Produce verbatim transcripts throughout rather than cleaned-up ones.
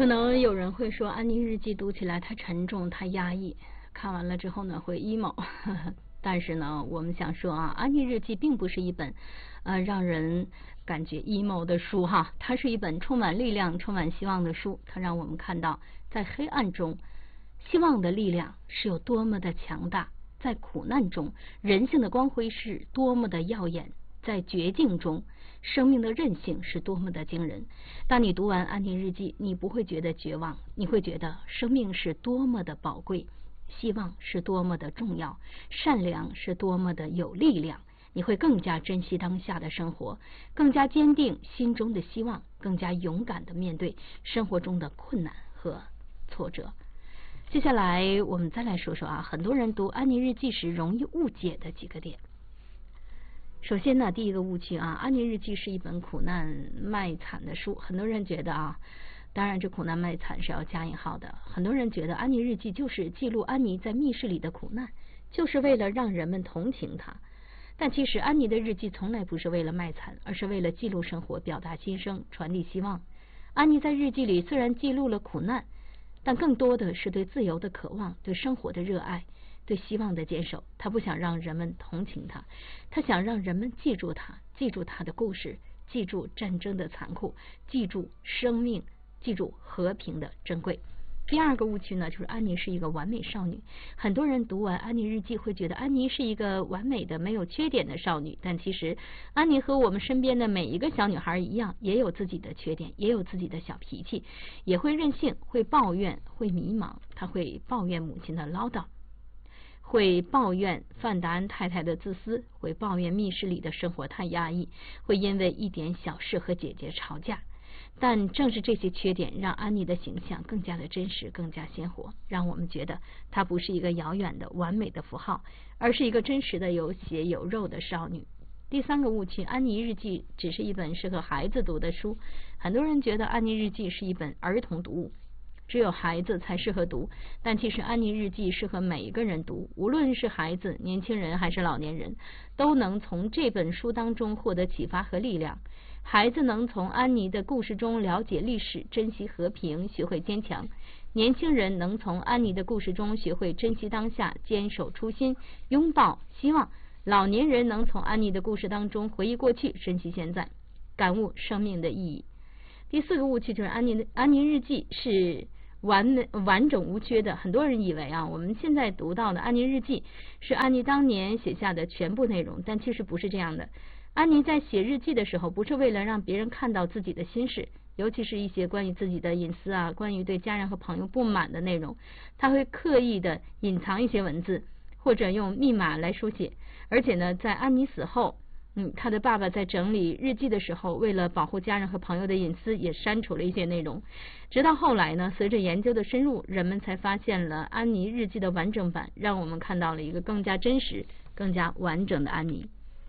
可能有人会说，安妮日记读起来太沉重、太压抑，看完了之后呢会 emo 但是呢，我们想说啊，安妮日记并不是一本呃让人感觉 emo 的书哈，它是一本充满力量、充满希望的书。它让我们看到，在黑暗中，希望的力量是有多么的强大；在苦难中，人性的光辉是多么的耀眼；在绝境中，生命的韧性是多么的惊人。当你读完安妮日记，你不会觉得绝望，你会觉得生命是多么的宝贵。希望是多么的重要，善良是多么的有力量，你会更加珍惜当下的生活，更加坚定心中的希望，更加勇敢地面对生活中的困难和挫折。接下来我们再来说说啊，很多人读安妮日记时容易误解的几个点。首先呢，第一个误区啊，安妮日记是一本苦难卖惨的书，很多人觉得啊，当然这苦难卖惨是要加引号的。很多人觉得安妮日记就是记录安妮在密室里的苦难，就是为了让人们同情她。但其实安妮的日记从来不是为了卖惨，而是为了记录生活、表达心声、传递希望。安妮在日记里虽然记录了苦难，但更多的是对自由的渴望、对生活的热爱、对希望的坚守。她不想让人们同情她，她想让人们记住她，记住她的故事，记住战争的残酷，记住生命，记住和平的珍贵。第二个误区呢，就是安妮是一个完美少女。很多人读完安妮日记会觉得安妮是一个完美的、没有缺点的少女，但其实安妮和我们身边的每一个小女孩一样，也有自己的缺点，也有自己的小脾气，也会任性，会抱怨，会迷茫。她会抱怨母亲的唠叨，会抱怨范达恩太太的自私，会抱怨密室里的生活太压抑，会因为一点小事和姐姐吵架。但正是这些缺点让安妮的形象更加的真实，更加鲜活，让我们觉得她不是一个遥远的完美的符号，而是一个真实的有血有肉的少女。第三个误区，安妮日记只是一本适合孩子读的书。很多人觉得安妮日记是一本儿童读物，只有孩子才适合读，但其实安妮日记适合每一个人读，无论是孩子、年轻人还是老年人，都能从这本书当中获得启发和力量。孩子能从安妮的故事中了解历史，珍惜和平，学会坚强；年轻人能从安妮的故事中学会珍惜当下，坚守初心，拥抱希望；老年人能从安妮的故事当中回忆过去，珍惜现在，感悟生命的意义。第四个误区就是安妮的安妮日记是完完整无缺的。很多人以为啊，我们现在读到的安妮日记是安妮当年写下的全部内容，但其实不是这样的。安妮在写日记的时候，不是为了让别人看到自己的心事，尤其是一些关于自己的隐私啊，关于对家人和朋友不满的内容，她会刻意的隐藏一些文字，或者用密码来书写。而且呢，在安妮死后，嗯，她的爸爸在整理日记的时候，为了保护家人和朋友的隐私，也删除了一些内容。直到后来呢，随着研究的深入，人们才发现了安妮日记的完整版，让我们看到了一个更加真实、更加完整的安妮。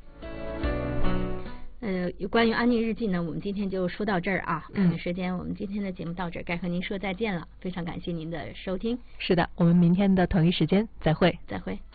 呃，关于安妮日记呢，我们今天就说到这儿啊。看看时间，我们今天的节目到这儿，该和您说再见了。非常感谢您的收听。 是的，我们明天的同一时间再会。 再会。